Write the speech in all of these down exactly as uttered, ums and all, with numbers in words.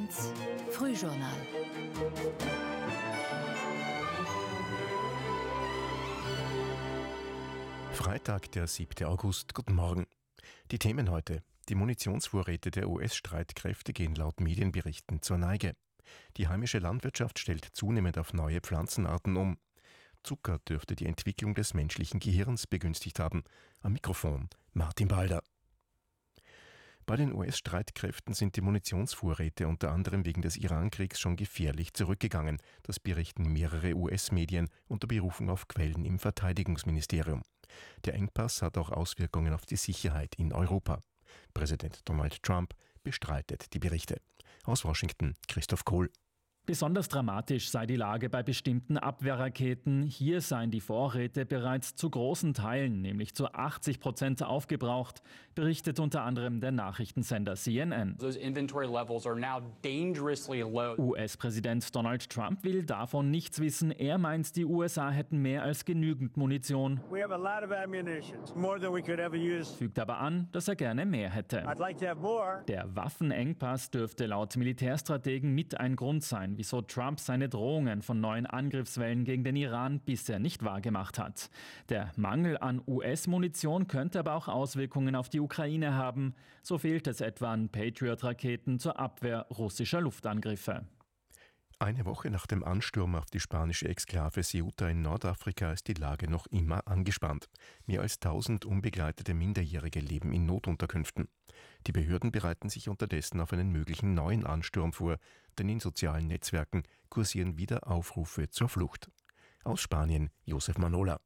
eins Frühjournal. Freitag, der siebte August. Guten Morgen. Die Themen heute. Die Munitionsvorräte der U S-Streitkräfte gehen laut Medienberichten zur Neige. Die heimische Landwirtschaft stellt zunehmend auf neue Pflanzenarten um. Zucker dürfte die Entwicklung des menschlichen Gehirns begünstigt haben. Am Mikrofon Martin Balder. Bei den U S-Streitkräften sind die Munitionsvorräte unter anderem wegen des Iran-Kriegs schon gefährlich zurückgegangen. Das berichten mehrere U S-Medien unter Berufung auf Quellen im Verteidigungsministerium. Der Engpass hat auch Auswirkungen auf die Sicherheit in Europa. Präsident Donald Trump bestreitet die Berichte. Aus Washington Christoph Kohl. Besonders dramatisch sei die Lage bei bestimmten Abwehrraketen. Hier seien die Vorräte bereits zu großen Teilen, nämlich zu achtzig Prozent aufgebraucht, berichtet unter anderem der Nachrichtensender C N N. Those inventory levels are now dangerously low. U S-Präsident Donald Trump will davon nichts wissen. Er meint, die U S A hätten mehr als genügend Munition. We have a lot of ammunition, more than we could ever use. Fügt aber an, dass er gerne mehr hätte. I'd like to have more. Der Waffenengpass dürfte laut Militärstrategen mit ein Grund sein, wieso Trump seine Drohungen von neuen Angriffswellen gegen den Iran bisher nicht wahrgemacht hat. Der Mangel an U S-Munition könnte aber auch Auswirkungen auf die Ukraine haben. So fehlt es etwa an Patriot-Raketen zur Abwehr russischer Luftangriffe. Eine Woche nach dem Ansturm auf die spanische Exklave Ceuta in Nordafrika ist die Lage noch immer angespannt. Mehr als tausend unbegleitete Minderjährige leben in Notunterkünften. Die Behörden bereiten sich unterdessen auf einen möglichen neuen Ansturm vor, denn in sozialen Netzwerken kursieren wieder Aufrufe zur Flucht. Aus Spanien Josef Manola.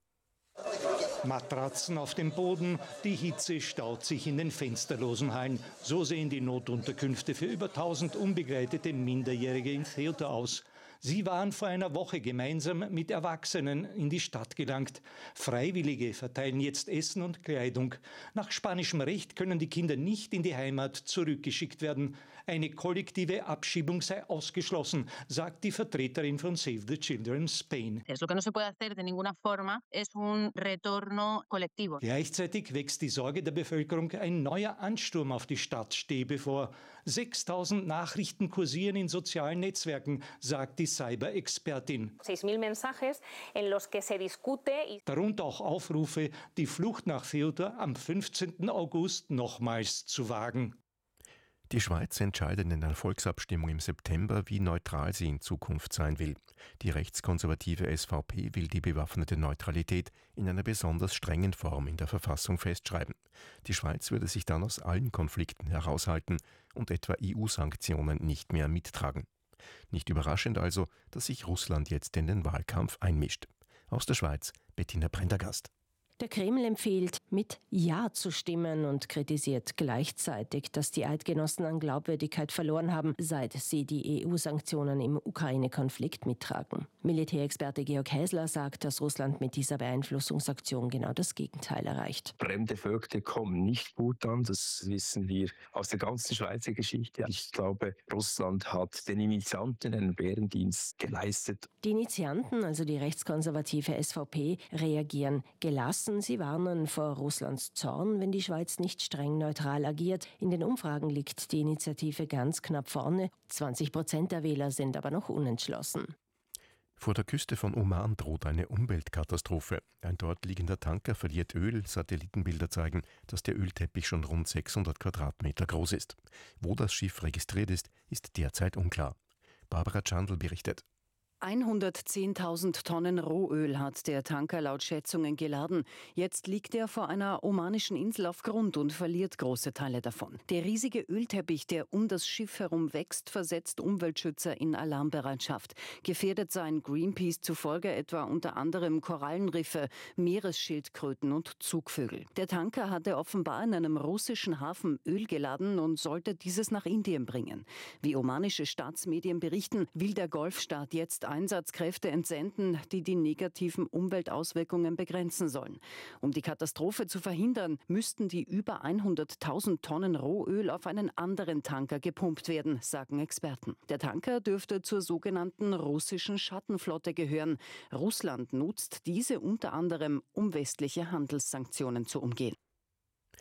Matratzen auf dem Boden, die Hitze staut sich in den fensterlosen Hallen. So sehen die Notunterkünfte für über tausend unbegleitete Minderjährige in Ceuta aus. Sie waren vor einer Woche gemeinsam mit Erwachsenen in die Stadt gelangt. Freiwillige verteilen jetzt Essen und Kleidung. Nach spanischem Recht können die Kinder nicht in die Heimat zurückgeschickt werden. Eine kollektive Abschiebung sei ausgeschlossen, sagt die Vertreterin von Save the Children Spain. Lo que no se puede hacer de ninguna forma es un retorno colectivo. Gleichzeitig wächst die Sorge der Bevölkerung, ein neuer Ansturm auf die Stadt stehe bevor. sechstausend Nachrichten kursieren in sozialen Netzwerken, sagt die Cyber-Expertin. seis mil mensajes en los que se discute. Darunter auch Aufrufe, die Flucht nach Ceuta am fünfzehnten August nochmals zu wagen. Die Schweiz entscheidet in einer Volksabstimmung im September, wie neutral sie in Zukunft sein will. Die rechtskonservative S V P will die bewaffnete Neutralität in einer besonders strengen Form in der Verfassung festschreiben. Die Schweiz würde sich dann aus allen Konflikten heraushalten und etwa E U-Sanktionen nicht mehr mittragen. Nicht überraschend also, dass sich Russland jetzt in den Wahlkampf einmischt. Aus der Schweiz Bettina Prendergast. Der Kreml empfiehlt, mit Ja zu stimmen und kritisiert gleichzeitig, dass die Eidgenossen an Glaubwürdigkeit verloren haben, seit sie die E U-Sanktionen im Ukraine-Konflikt mittragen. Militärexperte Georg Häsler sagt, dass Russland mit dieser Beeinflussungsaktion genau das Gegenteil erreicht. Fremde Völker kommen nicht gut an, das wissen wir aus der ganzen Schweizer Geschichte. Ich glaube, Russland hat den Initianten einen Bärendienst geleistet. Die Initianten, also die rechtskonservative S V P, reagieren gelassen. Sie warnen vor Russlands Zorn, wenn die Schweiz nicht streng neutral agiert. In den Umfragen liegt die Initiative ganz knapp vorne. zwanzig Prozent der Wähler sind aber noch unentschlossen. Vor der Küste von Oman droht eine Umweltkatastrophe. Ein dort liegender Tanker verliert Öl. Satellitenbilder zeigen, dass der Ölteppich schon rund sechshundert Quadratmeter groß ist. Wo das Schiff registriert ist, ist derzeit unklar. Barbara Chandl berichtet. hundertzehntausend Tonnen Rohöl hat der Tanker laut Schätzungen geladen. Jetzt liegt er vor einer omanischen Insel auf Grund und verliert große Teile davon. Der riesige Ölteppich, der um das Schiff herum wächst, versetzt Umweltschützer in Alarmbereitschaft. Gefährdet seien Greenpeace zufolge etwa unter anderem Korallenriffe, Meeresschildkröten und Zugvögel. Der Tanker hatte offenbar in einem russischen Hafen Öl geladen und sollte dieses nach Indien bringen. Wie omanische Staatsmedien berichten, will der Golfstaat jetzt Einsatzkräfte entsenden, die die negativen Umweltauswirkungen begrenzen sollen. Um die Katastrophe zu verhindern, müssten die über hunderttausend Tonnen Rohöl auf einen anderen Tanker gepumpt werden, sagen Experten. Der Tanker dürfte zur sogenannten russischen Schattenflotte gehören. Russland nutzt diese unter anderem, um westliche Handelssanktionen zu umgehen.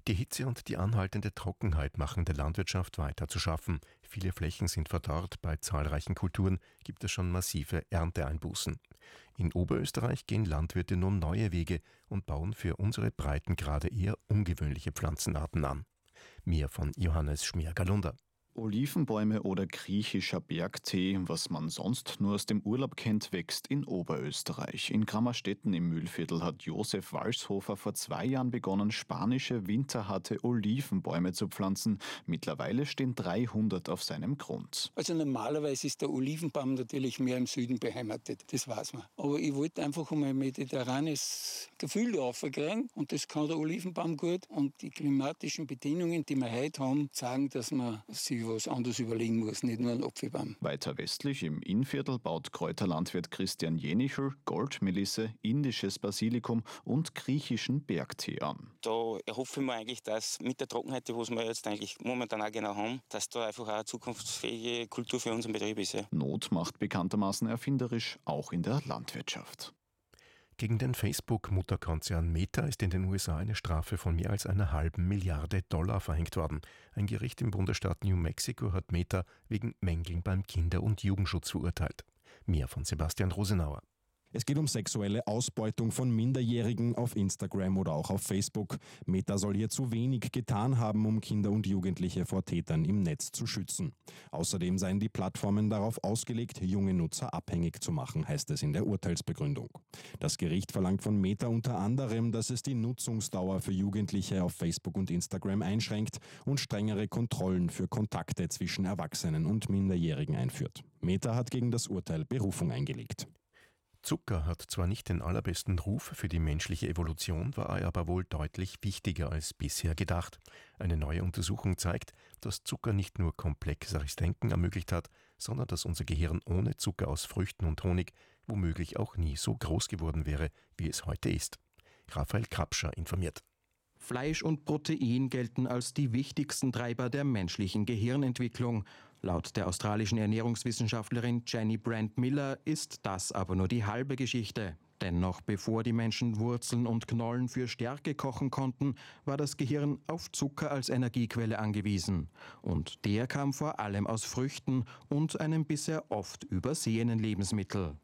Die Hitze und die anhaltende Trockenheit machen der Landwirtschaft weiter zu schaffen. Viele Flächen sind verdorrt, bei zahlreichen Kulturen gibt es schon massive Ernteeinbußen. In Oberösterreich gehen Landwirte nun neue Wege und bauen für unsere Breitengrade eher ungewöhnliche Pflanzenarten an. Mehr von Johannes Schmiergalunder. Olivenbäume oder griechischer Bergtee, was man sonst nur aus dem Urlaub kennt, wächst in Oberösterreich. In Grammerstetten im Mühlviertel hat Josef Walshofer vor zwei Jahren begonnen, spanische winterharte Olivenbäume zu pflanzen. Mittlerweile stehen dreihundert auf seinem Grund. Also normalerweise ist der Olivenbaum natürlich mehr im Süden beheimatet, das weiß man. Aber ich wollte einfach einmal ein mediterranes Gefühl da aufkriegen und das kann der Olivenbaum gut. Und die klimatischen Bedingungen, die wir heute haben, sagen, dass man sich was anderes überlegen muss, nicht nur ein Apfelbaum. Weiter westlich im Innviertel baut Kräuterlandwirt Christian Jenichel Goldmelisse, indisches Basilikum und griechischen Bergtee an. Da erhoffe ich mir eigentlich, dass mit der Trockenheit, die wir jetzt eigentlich momentan auch genau haben, dass da einfach auch eine zukunftsfähige Kultur für unseren Betrieb ist. Ja. Not macht bekanntermaßen erfinderisch, auch in der Landwirtschaft. Gegen den Facebook-Mutterkonzern Meta ist in den U S A eine Strafe von mehr als einer halben Milliarde Dollar verhängt worden. Ein Gericht im Bundesstaat New Mexico hat Meta wegen Mängeln beim Kinder- und Jugendschutz verurteilt. Mehr von Sebastian Rosenauer. Es geht um sexuelle Ausbeutung von Minderjährigen auf Instagram oder auch auf Facebook. Meta soll hier zu wenig getan haben, um Kinder und Jugendliche vor Tätern im Netz zu schützen. Außerdem seien die Plattformen darauf ausgelegt, junge Nutzer abhängig zu machen, heißt es in der Urteilsbegründung. Das Gericht verlangt von Meta unter anderem, dass es die Nutzungsdauer für Jugendliche auf Facebook und Instagram einschränkt und strengere Kontrollen für Kontakte zwischen Erwachsenen und Minderjährigen einführt. Meta hat gegen das Urteil Berufung eingelegt. Zucker hat zwar nicht den allerbesten Ruf für die menschliche Evolution, war er aber wohl deutlich wichtiger als bisher gedacht. Eine neue Untersuchung zeigt, dass Zucker nicht nur komplexeres Denken ermöglicht hat, sondern dass unser Gehirn ohne Zucker aus Früchten und Honig womöglich auch nie so groß geworden wäre, wie es heute ist. Raphael Krapscher informiert. Fleisch und Protein gelten als die wichtigsten Treiber der menschlichen Gehirnentwicklung. Laut der australischen Ernährungswissenschaftlerin Jenny Brand Miller ist das aber nur die halbe Geschichte. Denn noch bevor die Menschen Wurzeln und Knollen für Stärke kochen konnten, war das Gehirn auf Zucker als Energiequelle angewiesen. Und der kam vor allem aus Früchten und einem bisher oft übersehenen Lebensmittel.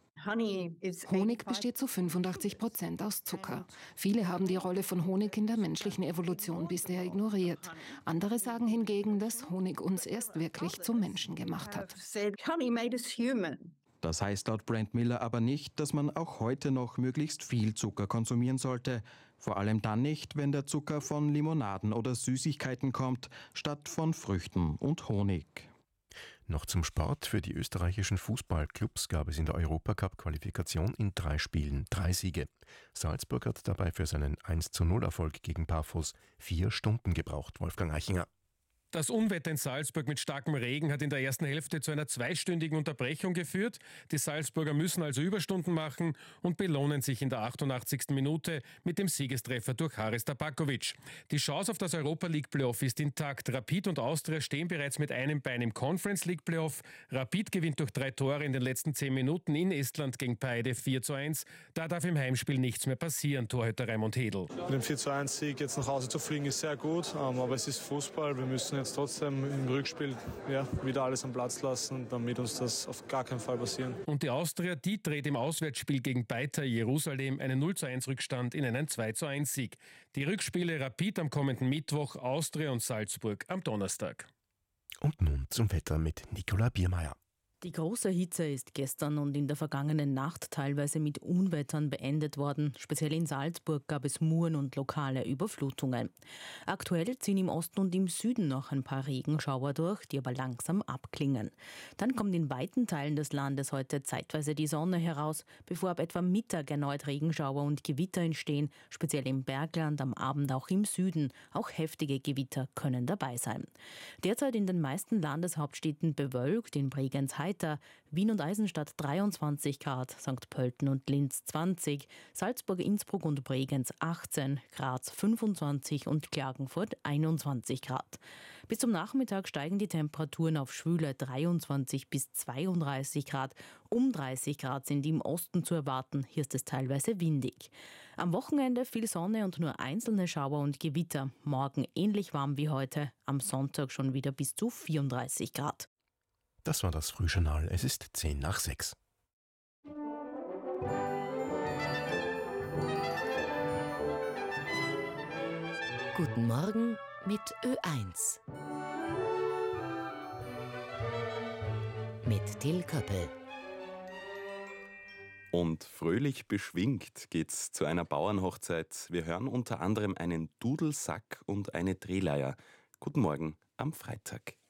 Honig besteht zu fünfundachtzig Prozent aus Zucker. Viele haben die Rolle von Honig in der menschlichen Evolution bisher ignoriert. Andere sagen hingegen, dass Honig uns erst wirklich zum Menschen gemacht hat. Das heißt laut Brand Miller aber nicht, dass man auch heute noch möglichst viel Zucker konsumieren sollte. Vor allem dann nicht, wenn der Zucker von Limonaden oder Süßigkeiten kommt, statt von Früchten und Honig. Noch zum Sport. Für die österreichischen Fußballclubs gab es in der Europacup-Qualifikation in drei Spielen drei Siege. Salzburg hat dabei für seinen eins zu null Erfolg gegen Paphos vier Stunden gebraucht. Wolfgang Eichinger. Das Unwetter in Salzburg mit starkem Regen hat in der ersten Hälfte zu einer zweistündigen Unterbrechung geführt. Die Salzburger müssen also Überstunden machen und belohnen sich in der achtundachtzigsten Minute mit dem Siegestreffer durch Haris Tabakovic. Die Chance auf das Europa League Playoff ist intakt. Rapid und Austria stehen bereits mit einem Bein im Conference League Playoff. Rapid gewinnt durch drei Tore in den letzten zehn Minuten in Estland gegen Paide vier zu eins. Da darf im Heimspiel nichts mehr passieren, Torhüter Raimund Hedl. Mit dem vier zu eins Sieg jetzt nach Hause zu fliegen ist sehr gut, aber es ist Fußball. Wir müssen jetzt trotzdem im Rückspiel ja, wieder alles am Platz lassen, damit uns das auf gar keinen Fall passieren. Und die Austria, die dreht im Auswärtsspiel gegen Beitar Jerusalem einen null zu eins Rückstand in einen zwei zu eins Sieg. Die Rückspiele Rapid am kommenden Mittwoch, Austria und Salzburg am Donnerstag. Und nun zum Wetter mit Nicola Biermeier. Die große Hitze ist gestern und in der vergangenen Nacht teilweise mit Unwettern beendet worden. Speziell in Salzburg gab es Muren und lokale Überflutungen. Aktuell ziehen im Osten und im Süden noch ein paar Regenschauer durch, die aber langsam abklingen. Dann kommt in weiten Teilen des Landes heute zeitweise die Sonne heraus, bevor ab etwa Mittag erneut Regenschauer und Gewitter entstehen, speziell im Bergland, am Abend auch im Süden. Auch heftige Gewitter können dabei sein. Derzeit in den meisten Landeshauptstädten bewölkt, in Bregenz heiter, Wien und Eisenstadt dreiundzwanzig Grad, Sankt Pölten und Linz zwanzig, Salzburg, Innsbruck und Bregenz achtzehn, Graz fünfundzwanzig und Klagenfurt einundzwanzig Grad. Bis zum Nachmittag steigen die Temperaturen auf schwüle dreiundzwanzig bis zweiunddreißig Grad. Um dreißig Grad sind im Osten zu erwarten, hier ist es teilweise windig. Am Wochenende viel Sonne und nur einzelne Schauer und Gewitter. Morgen ähnlich warm wie heute, am Sonntag schon wieder bis zu vierunddreißig Grad. Das war das Frühjournal. Es ist zehn nach sechs. Guten Morgen mit Ö eins. Mit Till Köppel. Und fröhlich beschwingt geht's zu einer Bauernhochzeit. Wir hören unter anderem einen Dudelsack und eine Drehleier. Guten Morgen am Freitag.